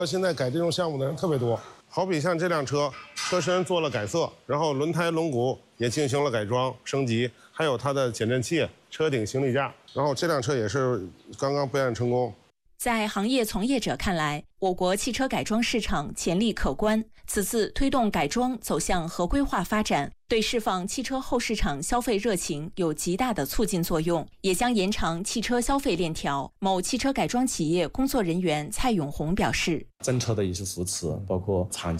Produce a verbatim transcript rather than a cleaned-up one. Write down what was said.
现在改这种项目的人特别多，好比像这辆车，车身做了改色，然后轮胎、轮毂也进行了改装升级，还有它的减震器、车顶行李架，然后这辆车也是刚刚备案成功。 在行业从业者看来，我国汽车改装市场潜力可观。此次推动改装走向合规化发展，对释放汽车后市场消费热情有极大的促进作用，也将延长汽车消费链条。某汽车改装企业工作人员蔡永红表示： 政策的一些扶持，包括厂